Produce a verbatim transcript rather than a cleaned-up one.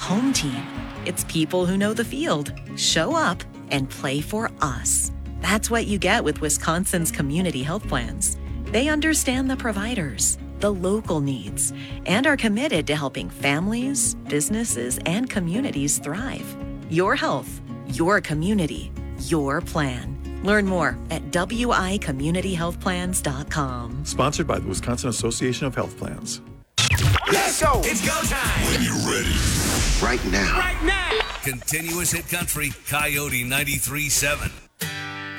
home team. It's people who know the field, show up, and play for us. That's what you get with Wisconsin's community health plans. They understand the providers, the local needs, and are committed to helping families, businesses, and communities thrive. Your health, your community, your plan. Learn more at W I community health plans dot com. Sponsored by the Wisconsin Association of Health Plans. Let's go. It's go time. When you're ready. Right now. Right now. Continuous hit country, Coyote ninety-three point seven.